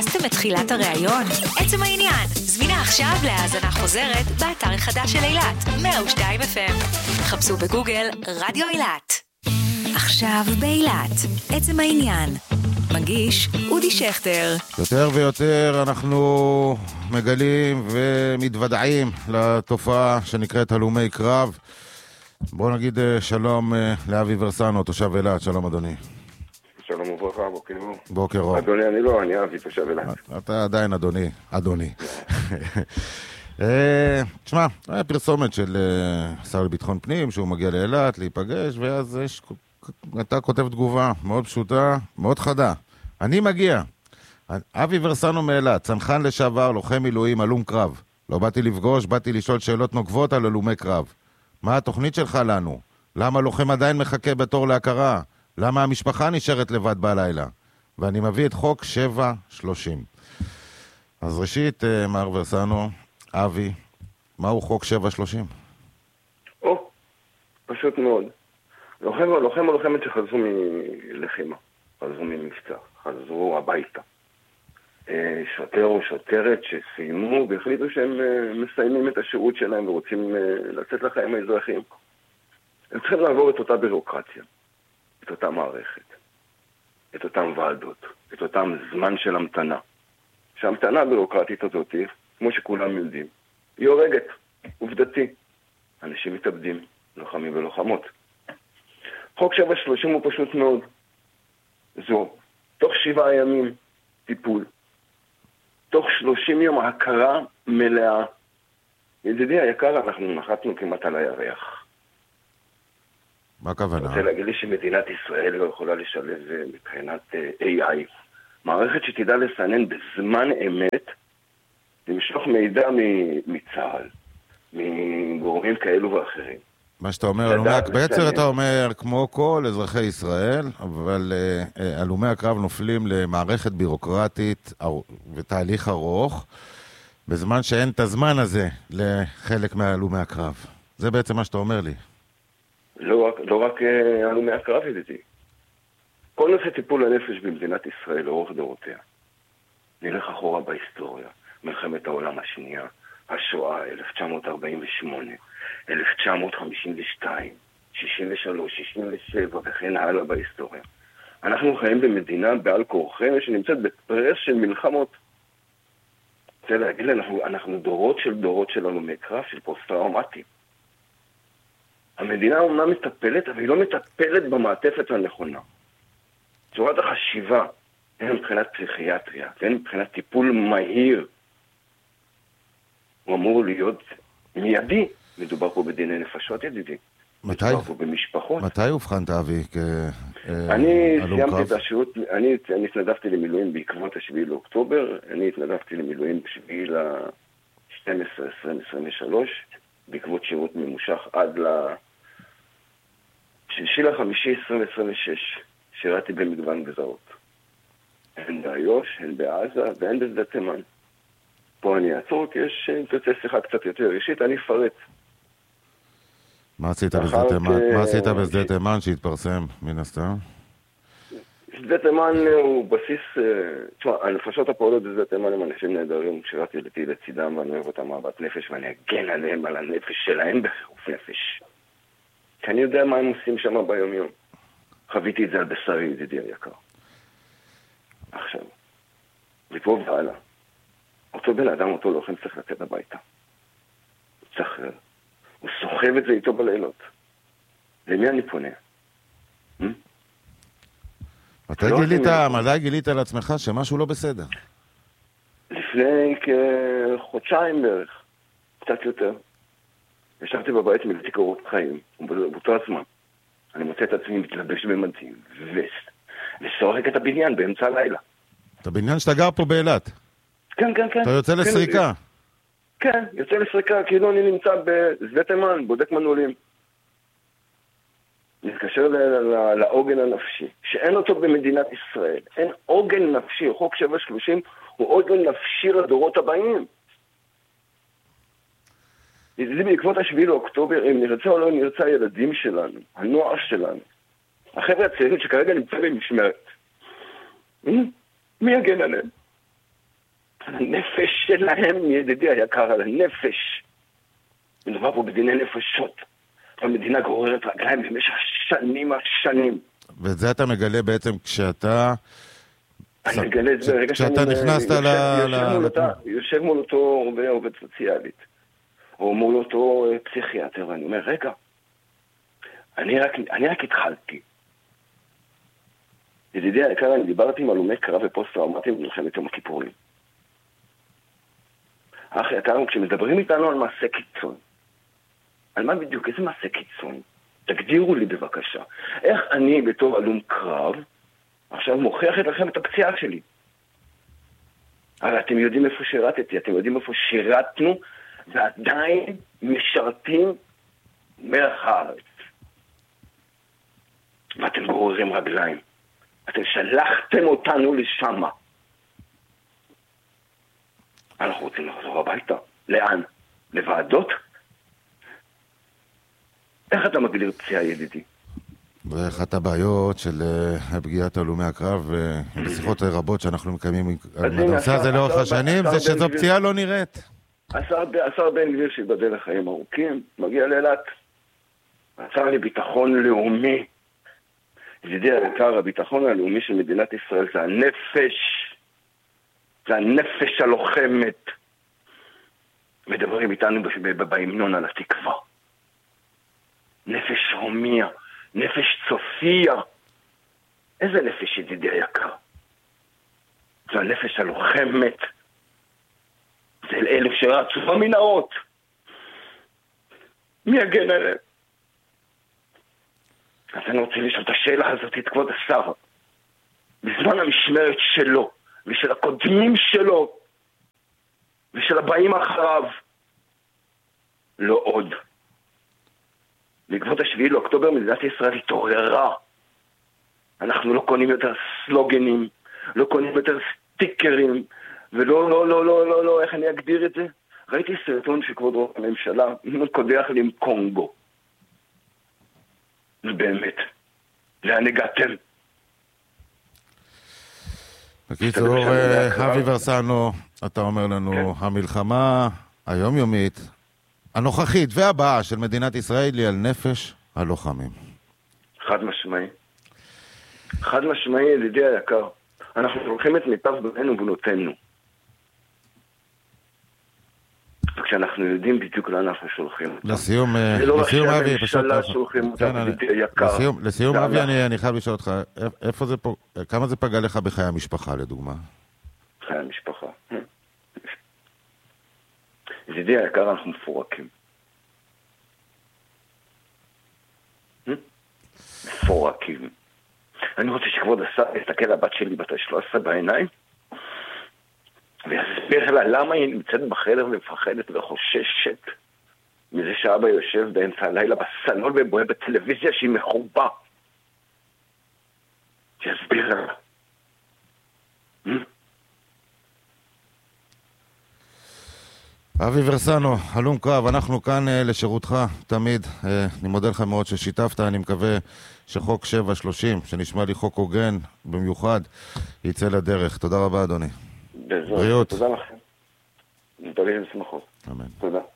פספסתם את תחילת הראיון? עצם העניין, זמינה עכשיו להאזנה חוזרת באתר החדש של אילת, 102 FM. חפשו בגוגל רדיו אילת. עכשיו באילת, עצם העניין. מגיש אודי שכטר. יותר ויותר אנחנו מגלים ומתוודעים לתופעה שנקראת הלומי קרב. בואו נגיד שלום לאבי ורסנו, תושב אילת. שלום אדוני. שלום וברכה, בוקר אור. בוקר אור. אדוני, אני אבי, תושב אילת. אתה עדיין אדוני. תשמע, היה פרסומת של שר לביטחון פנים שהוא מגיע לאילת להיפגש, ואז אתה כותב תגובה מאוד פשוטה, מאוד חדה. אני מגיע. אבי ורסנו מאילת, צנחן לשעבר, לוחם מילואים, הלום קרב. לא באתי לפגוש, באתי לשאול שאלות נוקבות על הלומי קרב. מה התוכנית שלך לנו? למה לוחם עדיין מחכה בתור להכרה? למה המשפחה נשארת לבד בלילה? ואני מביא את חוק 730. אז ראשית, מר ורסנו, אבי, מהו חוק 730? פשוט מאוד. לוחם או לוחמת שחזרו מלחימה, חזרו ממבצע, חזרו הביתה. שוטר או שוטרת שסיימו והחליטו שהם מסיימים את השירות שלהם ורוצים לצאת לחיים האזרחיים. הם צריכים לעבור את אותה בירוקרטיה, את אותה מערכת, את אותם ועדות, את אותם זמן של המתנה. שההמתנה הבירוקרטית הזאת, כמו שכולם יודעים, היא הורגת, עובדתי. אנשים מתאבדים, לוחמים ולוחמות. חוק 730 הוא פשוט מאוד. זו, תוך 7 ימים טיפול. תוך 30 יום הכרה מלאה. ידידי היקר, אנחנו נחתנו כמעט על הירח. מה הכוונה? אני רוצה להגיד לי שמדינת ישראל לא יכולה לשלב מבחינת AI. מערכת שתדע לסנן בזמן אמת, למשוך מידע מצה"ל, מגורמים כאלו ואחרים. מה שאתה אומר, בעצם אתה אומר, כמו כל אזרחי ישראל, אבל הלומי הקרב נופלים למערכת בירוקרטית ותהליך ארוך, בזמן שאין את הזמן הזה לחלק מהלומי הקרב. זה בעצם מה שאתה אומר לי. לא רק הלומי הקרב, ידידי. כל נושא טיפול הנפש במדינת ישראל לאורך דורותיה. נלך אחורה בהיסטוריה. מלחמת העולם השנייה, השואה, 1948, 1952, 63, 67 וכן הלאה בהיסטוריה. אנחנו חיים במדינה בעל כורחנו שנמצאת בפרס של מלחמות. רוצה להגיד, אנחנו דורות של הלומי קרב, של פוסט-טראומטיים. המדינה אומנם מטפלת, אבל היא לא מטפלת במעטפת הנכונה. צורת החשיבה, הן מבחינת פסיכיאטריה, והן מבחינת טיפול מהיר, הוא אמור להיות מיידי. מדובר פה בדיני נפשות, ידידי. מדובר פה במשפחות. מתי הובחנת, אבי, אני סיימתי את השירות, אני התנדבתי למילואים בעקבות 7 לאוקטובר, אני התנדבתי למילואים ב7 ל-12, 2023, בעקבות שירות ממושך עד ל-6 ל-5, 2026, שירתי במגוון גזרות. הן באיו"ש, הן בעזה, והן בשדה תימן. פה אני אעצור, כי יש תוצא שיחה קצת יותר ראשית, אני אפרט. מה עשית בשדה תימן שהתפרסם מן הסתם? שדה תימן הוא בסיס, תשמע, הנפשות הפועלות בשדה תימן הם אנשים נהדרים, שירתי לצידם ואני אוהב אותם אהבת נפש ואני אגן עליהם, על הנפש שלהם בחירוף נפש. כי אני יודע מה הם עושים שם ביום יום. חוויתי את זה על בשרי, ידידי היקר. עכשיו, מפה והלאה. אותו בן אדם, אותו לוחם צריך לצאת הביתה. הוא סוחב את זה איתו בלילות. למי אני פונה? מתי גילית על עצמך שמשהו לא בסדר? לפני כחודשיים בערך, קצת יותר. ישבתי בבית מילאתי קורות חיים, ובאותו הזמן. אני מוצא את עצמי מתלבש במדים, וסט, וסורק את הבניין באמצע הלילה. את הבניין שאתה גר פה באילת? כן. אתה יוצא לסריקה? כן, יוצא לסריקה, כאילו אני נמצא בשדה תימן, בודק מנעולים. נתקשר לעוגן הנפשי, שאין אותו במדינת ישראל. אין עוגן נפשי, חוק 730 הוא עוגן נפשי לדורות הבאים. זה בעקבות 7 לאוקטובר, אם נרצה או לא נרצה הילדים שלנו, הנוער שלנו, החבר'ה הצעירים שכרגע נמצא במשמרת. מי יגן עליהם? הנפש שלהם, ידידי היקר, על הנפש. מדובר פה בדיני נפשות. המדינה גוררת רגליים במשך שנים. ואת זה אתה מגלה בעצם כשאתה... אני מגלה את זה ברגע כשאתה נכנסת יושב מול אותו עובד סוציאלית, או מול אותו פסיכיאטר, ואני אומר, רגע, אני רק התחלתי. ידידי היקר, אני דיברתי עם הלומי קרב ופוסט-טראומטיים במלחמת יום הכיפורים. אחי יקר, כשמדברים איתנו על מעשה קיצון, על מה בדיוק? איזה מעשה קיצון? תגדירו לי בבקשה. איך אני בתור הלום קרב עכשיו מוכיח לכם את הפציעה שלי? הרי אתם יודעים איפה שירתתי, אתם יודעים איפה שירתנו, ועדיין משרתים מלח הארץ. ואתם גוררים רגליים. אתם שלחתם אותנו לשם. אנחנו רוצים לחזור הביתה. לאן? לוועדות? איך אתה מגדיר פציעה, ידידי? ואחת הבעיות של פגיעת הלומי הקרב, בשיחות רבות שאנחנו מקיימים בנושא הזה לאורך השנים, זה שזו פציעה לא נראית. השר בן גביר שיבדל לחיים ארוכים, מגיע לאילת. השר לביטחון לאומי. ידידי היקר, הביטחון הלאומי של מדינת ישראל זה הנפש. זה הנפש הלוחמת. מדברים איתנו בהמנון על התקווה. נפש רומיה. נפש צופיה. איזה נפש, ידידי היקר? זה הנפש הלוחמת. זה אלו שרצו במנהרות. מי יגן עליהם? אז אני רוצה לשאול את השאלה הזאת, את כבוד השר. בזמן המשמרת שלו, ושל הקודמים שלו, ושל הבאים אחריו, לא עוד. בעקבות 7 לאוקטובר מדינת ישראל התעוררה. אנחנו לא קונים יותר סלוגנים, לא קונים יותר סטיקרים, ולא, איך אני אגדיר את זה? ראיתי סרטון שכבוד ראש הממשלה קודח לי עם קונגו. באמת, לאן הגעתם? בקיצור, אבי ורסנו, אתה אומר לנו, המלחמה היומיומית, הנוכחית והבאה של מדינת ישראל היא על נפש הלוחמים. חד משמעי. חד משמעי, ידידי היקר. אנחנו הולכים את מיטב בנינו ובנותינו. וכשאנחנו יודעים בדיוק לאן אנחנו שולחים אותם. לסיום, אבי, לסיום, אבי, אני חייב לשאול אותך, כמה זה פגע לך בחיי המשפחה, לדוגמה? חיי המשפחה. ידידי היקר, אנחנו מפורקים. מפורקים. אני רוצה שכבוד השר יסתכל לבת שלי בת 13 בעיניים, ויסביר לה למה היא נמצאת בחדר ומפחדת וחוששת מזה שאבא יושב באמצע הלילה בסלון ובוהה בטלוויזיה שהיא מחובה. שיסביר לה. אבי ורסנו, הלום קרב, אנחנו כאן לשירותך תמיד. אני מודה לך מאוד ששיתפת, אני מקווה שחוק 730, שנשמע לי חוק הוגן במיוחד, יצא לדרך. תודה רבה, אדוני. בריאות. תודה לכם. נתראה לשמחות. אמן. תודה.